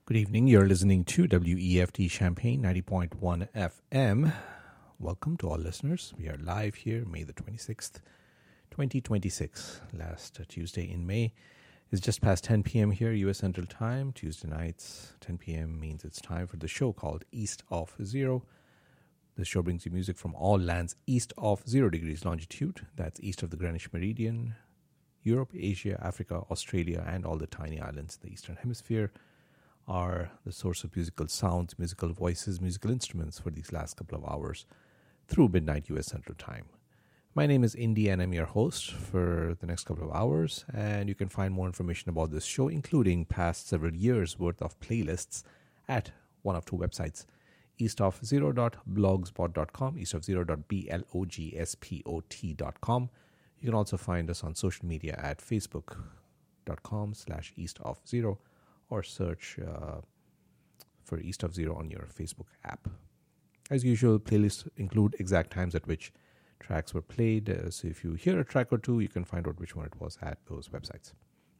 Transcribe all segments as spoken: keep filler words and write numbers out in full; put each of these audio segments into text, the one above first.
Good evening. You're listening to W E F T Champaign ninety point one F M. Welcome to all listeners. We are live here May the twenty-sixth, twenty twenty-six. Last uh, Tuesday in May is just past ten p.m. here, U S Central Time. Tuesday nights, ten p.m. means it's time for the show called East of Zero. This show brings you music from all lands east of zero degrees longitude. That's east of the Greenwich Meridian, Europe, Asia, Africa, Australia, and all the tiny islands in the Eastern Hemisphere are the source of musical sounds, musical voices, musical instruments for these last couple of hours through midnight U S Central Time. My name is Indy and I'm your host for the next couple of hours, and you can find more information about this show, including past several years worth of playlists at one of two websites, east of zero dot blogspot dot com, east of zero dot blogspot dot com. You can also find us on social media at facebook.com slash east of zero, or search uh, for East of Zero on your Facebook app. As usual, playlists include exact times at which tracks were played. Uh, so if you hear a track or two, you can find out which one it was at those websites.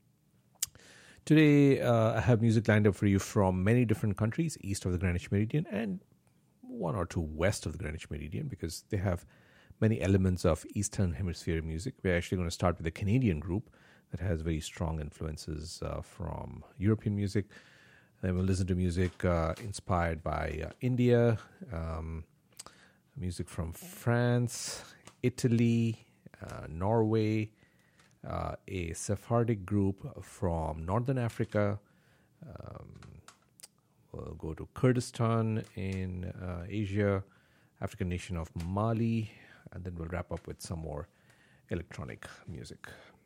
Today, uh, I have music lined up for you from many different countries, east of the Greenwich Meridian, and one or two west of the Greenwich Meridian, because they have many elements of Eastern Hemisphere music. We're actually going to start with a Canadian group that has very strong influences uh, from European music. Then we'll listen to music uh, inspired by uh, India, um, music from France, Italy, uh, Norway, uh, a Sephardic group from Northern Africa. Um, we'll go to Kurdistan in uh, Asia, African nation of Mali, and then we'll wrap up with some more electronic music.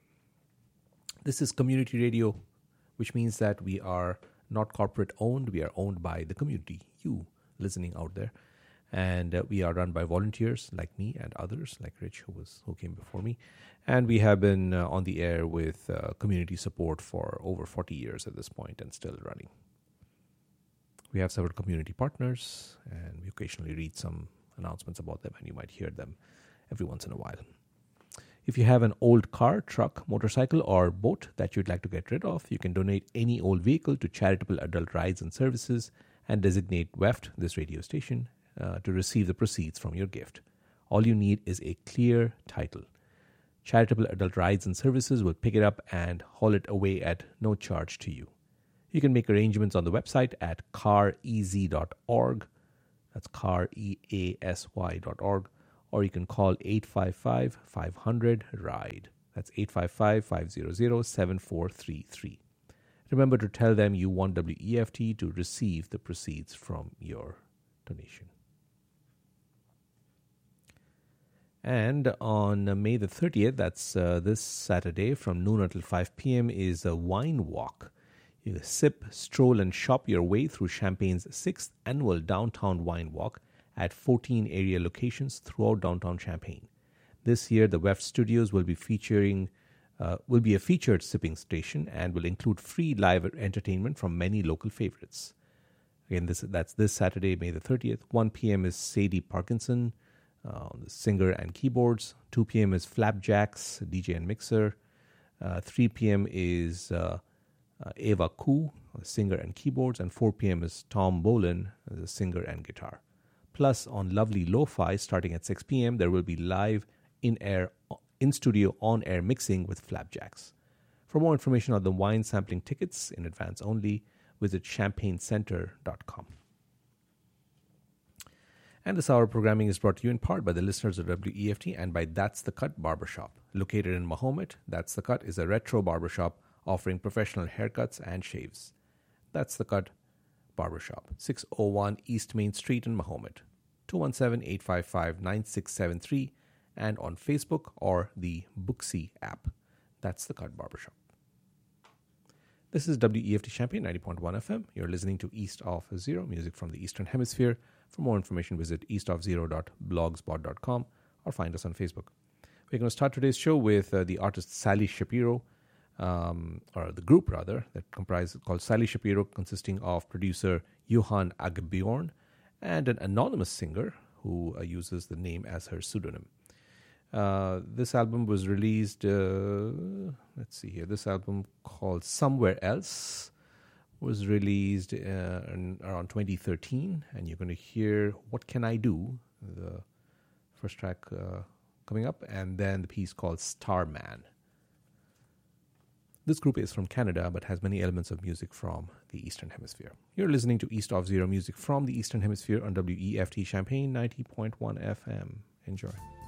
This is community radio, which means that we are not corporate owned. We are owned by the community, you listening out there. And uh, we are run by volunteers like me and others, like Rich, who was who came before me. And we have been uh, on the air with uh, community support for over forty years at this point and still running. We have several community partners, and we occasionally read some announcements about them, and you might hear them every once in a while. If you have an old car, truck, motorcycle, or boat that you'd like to get rid of, you can donate any old vehicle to Charitable Adult Rides and Services and designate W E F T, this radio station, uh, to receive the proceeds from your gift. All you need is a clear title. Charitable Adult Rides and Services will pick it up and haul it away at no charge to you. You can make arrangements on the website at car e z dot org. That's car e a s y dot org. Or you can call eight five five, five hundred, RIDE. That's eight five five, five hundred, seven four three three. Remember to tell them you want W E F T to receive the proceeds from your donation. And on May the thirtieth, that's uh, this Saturday from noon until five p.m. is a wine walk. You sip, stroll, and shop your way through Champaign's sixth annual downtown wine walk at fourteen area locations throughout downtown Champaign. This year, the W E F T Studios will be featuring uh, will be a featured sipping station and will include free live entertainment from many local favorites. Again, this that's this Saturday, May the thirtieth. one p.m. is Sadie Parkinson, uh, the singer and keyboards. two p.m. is Flapjacks, D J and mixer. Uh, three p.m. is uh, uh, Ava Koo, singer and keyboards. And four p.m. is Tom Bolin, the singer and guitar. Plus, on Lovely Lo-Fi, starting at six p.m., there will be live in-air, in-studio, on-air mixing with Flapjacks. For more information on the wine sampling tickets, in advance only, visit champagne center dot com. And this hour programming is brought to you in part by the listeners of W E F T and by That's the Cut Barbershop. Located in Mahomet, That's the Cut is a retro barbershop offering professional haircuts and shaves. That's the Cut Barbershop, six oh one East Main Street in Mahomet, two one seven, eight five five, nine six seven three, and on Facebook or the Booksy app. That's the Cut Barbershop. This is W E F T Champaign ninety point one F M. You're listening to East of Zero, music from the Eastern Hemisphere. For more information, visit east of zero dot blogspot dot com or find us on Facebook. We're going to start today's show with uh, the artist Sally Shapiro, um, or the group rather, that comprises called Sally Shapiro, consisting of producer Johan Agbjorn and an anonymous singer who uh, uses the name as her pseudonym. Uh, this album was released, uh, let's see here, this album called Somewhere Else was released uh, in around twenty thirteen, and you're going to hear What Can I Do, the first track uh, coming up, and then the piece called Starman. This group is from Canada but has many elements of music from the Eastern Hemisphere. You're listening to East of Zero music from the Eastern Hemisphere on W E F T Champaign ninety point one F M. Enjoy.